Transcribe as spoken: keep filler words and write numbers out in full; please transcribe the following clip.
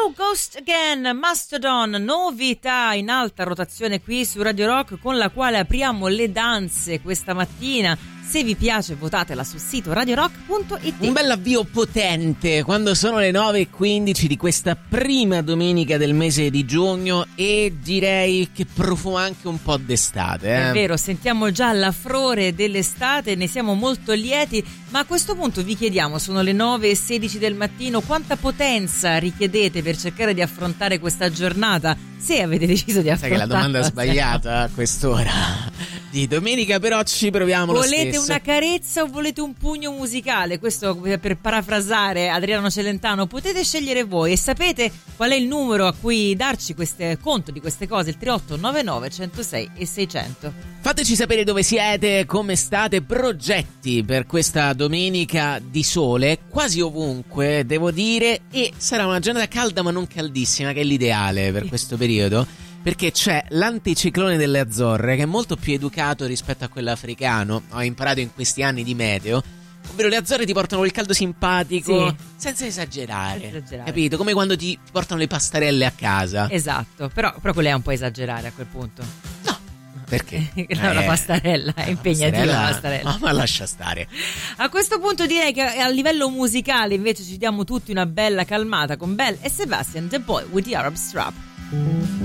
So Ghost Again, Mastodon, novità in alta rotazione qui su Radio Rock, con la quale apriamo le danze questa mattina. Se vi piace votatela sul sito radio rock punto it. Un bel avvio potente quando sono le nove e quindici di questa prima domenica del mese di giugno, e direi che profuma anche un po' d'estate, eh? È vero, sentiamo già l'affrore dell'estate, ne siamo molto lieti, ma a questo punto vi chiediamo, sono le nove e sedici del mattino, quanta potenza richiedete per cercare di affrontare questa giornata, se avete deciso di affrontarla. Sai che la domanda è sbagliata a quest'ora di domenica, però ci proviamo lo stesso. Volete una carezza o volete un pugno musicale? Questo per parafrasare Adriano Celentano, potete scegliere voi. E sapete qual è il numero a cui darci queste, conto di queste cose? Il tre otto nove nove uno zero sei e seicento. Fateci sapere dove siete, come state, progetti per questa domenica di sole, quasi ovunque devo dire, e sarà una giornata calda ma non caldissima, che è l'ideale per questo periodo, perché c'è l'anticiclone delle Azzorre, che è molto più educato rispetto a quello africano. Ho imparato in questi anni di meteo, ovvero le Azzorre ti portano quel caldo simpatico, sì, senza esagerare, senza esagerare, capito? Come quando ti portano le pastarelle a casa. Esatto, però, però quello è un po' esagerare a quel punto. No, perché? No, eh, la pastarella è impegnativa, la pastarella. No, ma lascia stare. A questo punto direi che a livello musicale invece ci diamo tutti una bella calmata con Belle e Sebastian, The Boy with the Arab Strap.